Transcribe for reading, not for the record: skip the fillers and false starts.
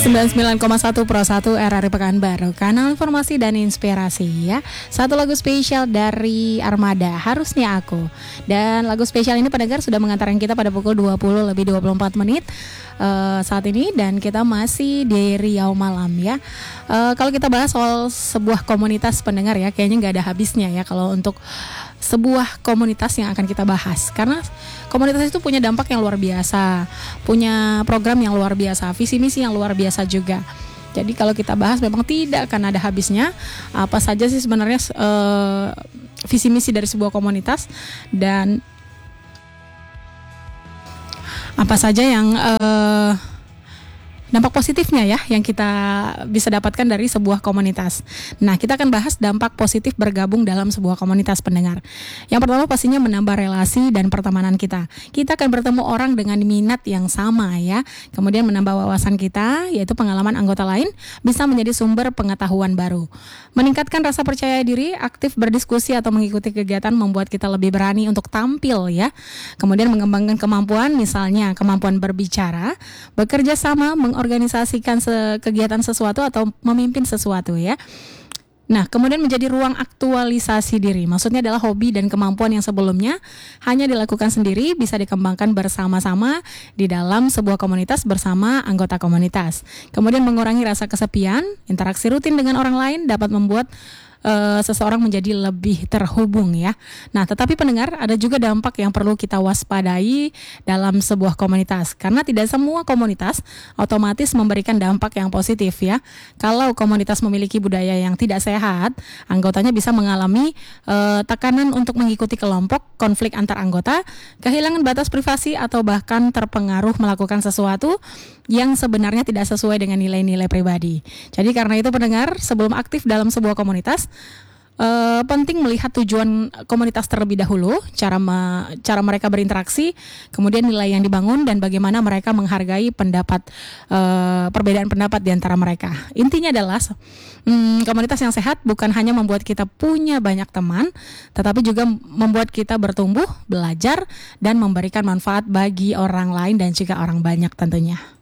99,1 Pro 1 RRI Pekanbaru, kanal informasi dan inspirasi ya. Satu lagu spesial dari Armada, Harusnya Aku. Dan lagu spesial ini pendengar sudah mengantarkan kita pada pukul 20:24 saat ini, dan kita masih di Riau Malam ya. Kalau kita bahas soal sebuah komunitas pendengar ya, kayaknya nggak ada habisnya ya kalau untuk sebuah komunitas yang akan kita bahas, karena komunitas itu punya dampak yang luar biasa, punya program yang luar biasa, visi misi yang luar biasa juga. Jadi kalau kita bahas memang tidak akan ada habisnya. Apa saja sih sebenarnya visi misi dari sebuah komunitas, dan apa saja yang dampak positifnya ya yang kita bisa dapatkan dari sebuah komunitas. Nah, kita akan bahas dampak positif bergabung dalam sebuah komunitas pendengar. Yang pertama pastinya menambah relasi dan pertemanan kita. Kita akan bertemu orang dengan minat yang sama ya. Kemudian menambah wawasan kita, yaitu pengalaman anggota lain bisa menjadi sumber pengetahuan baru. Meningkatkan rasa percaya diri, aktif berdiskusi atau mengikuti kegiatan membuat kita lebih berani untuk tampil ya. Kemudian mengembangkan kemampuan, misalnya kemampuan berbicara, bekerja sama, mengorganisasikan kegiatan sesuatu atau memimpin sesuatu ya. Nah, kemudian menjadi ruang aktualisasi diri. Maksudnya adalah hobi dan kemampuan yang sebelumnya hanya dilakukan sendiri bisa dikembangkan bersama-sama di dalam sebuah komunitas bersama anggota komunitas. Kemudian mengurangi rasa kesepian, interaksi rutin dengan orang lain dapat membuat seseorang menjadi lebih terhubung ya. Nah, tetapi pendengar, ada juga dampak yang perlu kita waspadai dalam sebuah komunitas, karena tidak semua komunitas otomatis memberikan dampak yang positif ya. Kalau komunitas memiliki budaya yang tidak sehat, anggotanya bisa mengalami tekanan untuk mengikuti kelompok, konflik antar anggota, kehilangan batas privasi, atau bahkan terpengaruh melakukan sesuatu yang sebenarnya tidak sesuai dengan nilai-nilai pribadi. Jadi karena itu pendengar, sebelum aktif dalam sebuah komunitas, penting melihat tujuan komunitas terlebih dahulu, cara mereka berinteraksi, kemudian nilai yang dibangun, dan bagaimana mereka menghargai perbedaan pendapat di antara mereka. Intinya adalah komunitas yang sehat bukan hanya membuat kita punya banyak teman, tetapi juga membuat kita bertumbuh, belajar, dan memberikan manfaat bagi orang lain dan juga orang banyak tentunya.